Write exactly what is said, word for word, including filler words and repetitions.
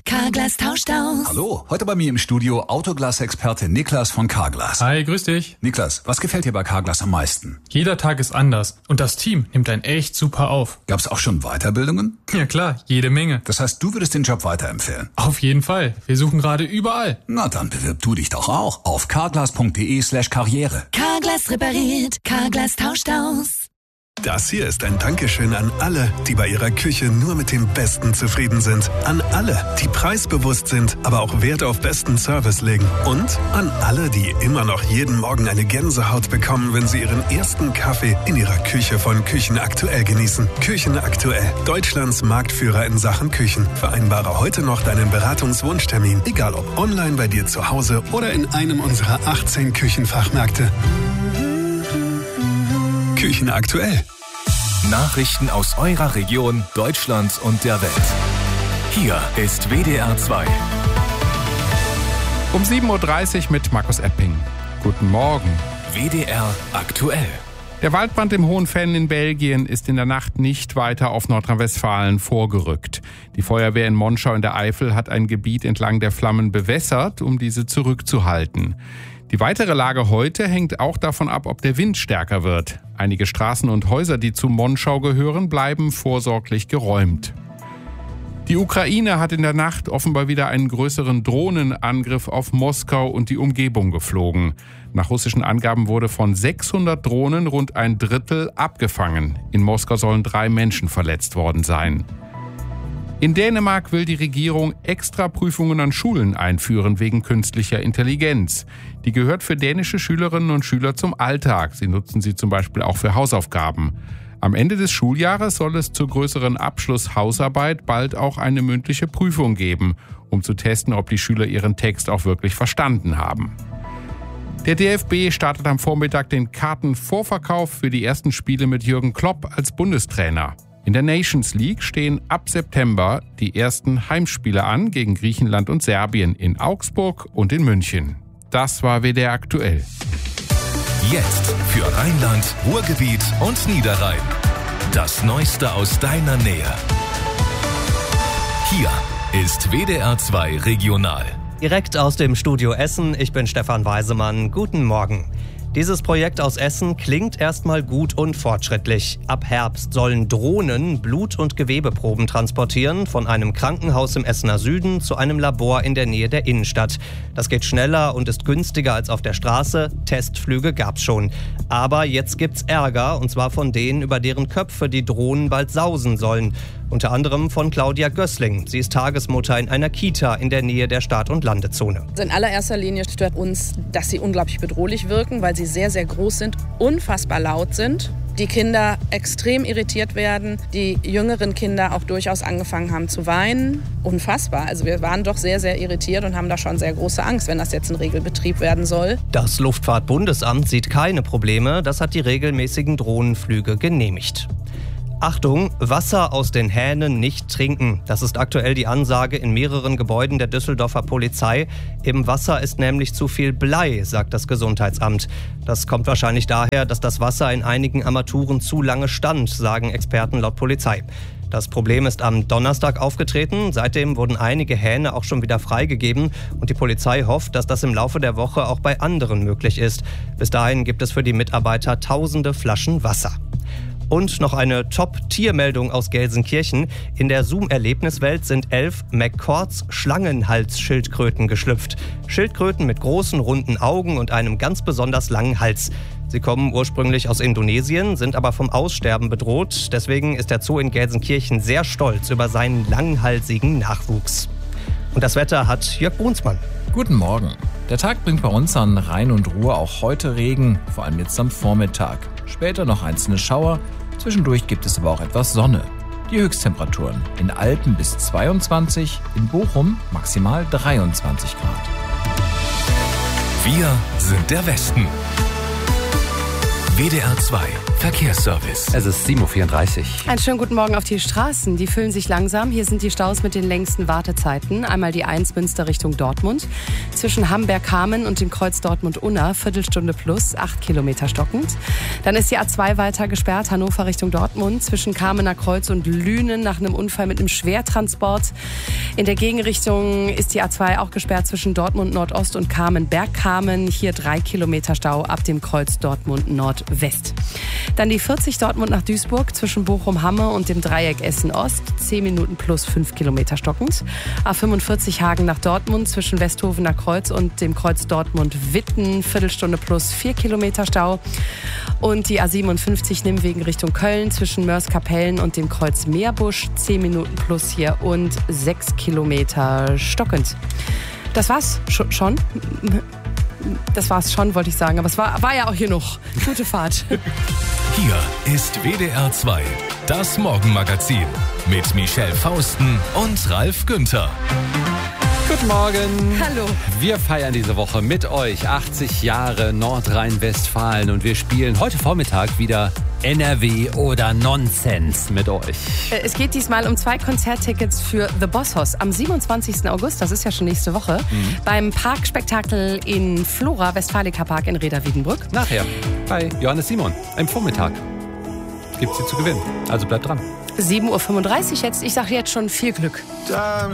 Carglass tauscht aus. Hallo, heute bei mir im Studio Autoglas-Experte Niklas von Carglass. Hi, grüß dich. Niklas, was gefällt dir bei Carglass am meisten? Jeder Tag ist anders und das Team nimmt einen echt super auf. Gab's auch schon Weiterbildungen? Ja klar, jede Menge. Das heißt, du würdest den Job weiterempfehlen? Auf jeden Fall. Wir suchen gerade überall. Na dann bewirb du dich doch auch auf carglass.de slash karriere. Carglass repariert, Carglass tauscht aus. Das hier ist ein Dankeschön an alle, die bei ihrer Küche nur mit dem Besten zufrieden sind. An alle, die preisbewusst sind, aber auch Wert auf besten Service legen. Und an alle, die immer noch jeden Morgen eine Gänsehaut bekommen, wenn sie ihren ersten Kaffee in ihrer Küche von Küchen aktuell genießen. Küchen aktuell, Deutschlands Marktführer in Sachen Küchen. Vereinbare heute noch deinen Beratungswunschtermin, egal ob online bei dir zu Hause oder in einem unserer achtzehn Küchenfachmärkte. Küchen aktuell. Nachrichten aus eurer Region, Deutschland und der Welt. Hier ist W D R zwei. Um sieben Uhr dreißig mit Markus Epping. Guten Morgen. W D R aktuell. Der Waldbrand im Hohenfenn in Belgien ist in der Nacht nicht weiter auf Nordrhein-Westfalen vorgerückt. Die Feuerwehr in Monschau in der Eifel hat ein Gebiet entlang der Flammen bewässert, um diese zurückzuhalten. Die weitere Lage heute hängt auch davon ab, ob der Wind stärker wird. Einige Straßen und Häuser, die zu Monschau gehören, bleiben vorsorglich geräumt. Die Ukraine hat in der Nacht offenbar wieder einen größeren Drohnenangriff auf Moskau und die Umgebung geflogen. Nach russischen Angaben wurde von sechshundert Drohnen rund ein Drittel abgefangen. In Moskau sollen drei Menschen verletzt worden sein. In Dänemark will die Regierung Extraprüfungen an Schulen einführen wegen künstlicher Intelligenz. Die gehört für dänische Schülerinnen und Schüler zum Alltag. Sie nutzen sie zum Beispiel auch für Hausaufgaben. Am Ende des Schuljahres soll es zur größeren Abschlusshausarbeit bald auch eine mündliche Prüfung geben, um zu testen, ob die Schüler ihren Text auch wirklich verstanden haben. Der D F B startet am Vormittag den Kartenvorverkauf für die ersten Spiele mit Jürgen Klopp als Bundestrainer. In der Nations League stehen ab September die ersten Heimspiele an gegen Griechenland und Serbien in Augsburg und in München. Das war W D R aktuell. Jetzt für Rheinland, Ruhrgebiet und Niederrhein. Das Neueste aus deiner Nähe. Hier ist W D R zwei Regional. Direkt aus dem Studio Essen, ich bin Stefan Weisemann. Guten Morgen. Dieses Projekt aus Essen klingt erstmal gut und fortschrittlich. Ab Herbst sollen Drohnen Blut- und Gewebeproben transportieren von einem Krankenhaus im Essener Süden zu einem Labor in der Nähe der Innenstadt. Das geht schneller und ist günstiger als auf der Straße. Testflüge gab's schon. Aber jetzt gibt's Ärger, und zwar von denen, über deren Köpfe die Drohnen bald sausen sollen. Unter anderem von Claudia Gößling. Sie ist Tagesmutter in einer Kita in der Nähe der Start- und Landezone. In allererster Linie stört uns, dass sie unglaublich bedrohlich wirken, weil sie sehr, sehr groß sind, unfassbar laut sind. Die Kinder extrem irritiert werden, die jüngeren Kinder auch durchaus angefangen haben zu weinen. Unfassbar. Also wir waren doch sehr, sehr irritiert und haben da schon sehr große Angst, wenn das jetzt ein Regelbetrieb werden soll. Das Luftfahrtbundesamt sieht keine Probleme. Das hat die regelmäßigen Drohnenflüge genehmigt. Achtung, Wasser aus den Hähnen nicht trinken. Das ist aktuell die Ansage in mehreren Gebäuden der Düsseldorfer Polizei. Im Wasser ist nämlich zu viel Blei, sagt das Gesundheitsamt. Das kommt wahrscheinlich daher, dass das Wasser in einigen Armaturen zu lange stand, sagen Experten laut Polizei. Das Problem ist am Donnerstag aufgetreten. Seitdem wurden einige Hähne auch schon wieder freigegeben. Und die Polizei hofft, dass das im Laufe der Woche auch bei anderen möglich ist. Bis dahin gibt es für die Mitarbeiter tausende Flaschen Wasser. Und noch eine Top-Tiermeldung aus Gelsenkirchen. In der Zoom-Erlebniswelt sind elf McCords Schlangenhals-Schildkröten geschlüpft. Schildkröten mit großen, runden Augen und einem ganz besonders langen Hals. Sie kommen ursprünglich aus Indonesien, sind aber vom Aussterben bedroht. Deswegen ist der Zoo in Gelsenkirchen sehr stolz über seinen langhalsigen Nachwuchs. Und das Wetter hat Jörg Brunsmann. Guten Morgen. Der Tag bringt bei uns an Rhein und Ruhr auch heute Regen, vor allem jetzt am Vormittag. Später noch einzelne Schauer, zwischendurch gibt es aber auch etwas Sonne. Die Höchsttemperaturen in Alpen bis zweiundzwanzig, in Bochum maximal dreiundzwanzig Grad. Wir sind der Westen. W D R zwei Verkehrsservice. Es ist sieben Uhr vierunddreißig. Einen schönen guten Morgen auf die Straßen. Die füllen sich langsam. Hier sind die Staus mit den längsten Wartezeiten. Einmal die eins Münster Richtung Dortmund. Zwischen Hamberg-Hameln und dem Kreuz Dortmund-Unna. Viertelstunde plus, acht Kilometer stockend. Dann ist die A zwei weiter gesperrt. Hannover Richtung Dortmund. Zwischen Kamener Kreuz und Lünen nach einem Unfall mit einem Schwertransport. In der Gegenrichtung ist die A zwei auch gesperrt zwischen Dortmund Nordost und Kamen-Bergkamen. Hier drei Kilometer Stau ab dem Kreuz Dortmund Nordwest. Dann die vierzig Dortmund nach Duisburg zwischen Bochum-Hamme und dem Dreieck Essen-Ost. zehn Minuten plus fünf Kilometer stockend. A fünfundvierzig Hagen nach Dortmund zwischen Westhovener Kreuz und dem Kreuz Dortmund-Witten. Viertelstunde plus vier Kilometer Stau. Und die A siebenundfünfzig Nimwegen Richtung Köln zwischen Mörs-Kapellen und dem Kreuz Meerbusch. zehn Minuten plus hier und sechs Kilometer stockend. Das war's Sch- schon. Das war's schon, wollte ich sagen. Aber es war, war ja auch hier noch. Gute Fahrt. Hier ist W D R zwei, das Morgenmagazin mit Michelle Fausten und Ralf Günther. Guten Morgen. Hallo. Wir feiern diese Woche mit euch achtzig Jahre Nordrhein-Westfalen und wir spielen heute Vormittag wieder N R W oder Nonsens mit euch. Es geht diesmal um zwei Konzerttickets für The Boss Hoss am siebenundzwanzigsten August, das ist ja schon nächste Woche, mhm. beim Parkspektakel in Flora, Westfalica Park in Reda-Wiedenbrück. Nachher bei Johannes Simon am Vormittag gibt es sie zu gewinnen, also bleibt dran. sieben Uhr fünfunddreißig jetzt, ich sage jetzt schon viel Glück.